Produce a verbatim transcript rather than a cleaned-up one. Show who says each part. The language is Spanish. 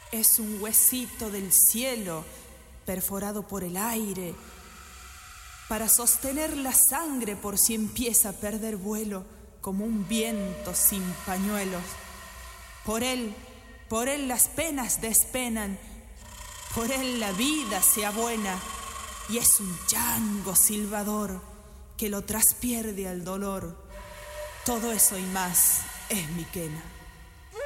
Speaker 1: Es un huesito del cielo perforado por el aire para sostener la sangre por si empieza a perder vuelo como un viento sin pañuelos. Por él, por él las penas despenan, por él la vida sea buena, y es un chango silbador que lo traspierde al dolor. Todo eso y más es mi quena.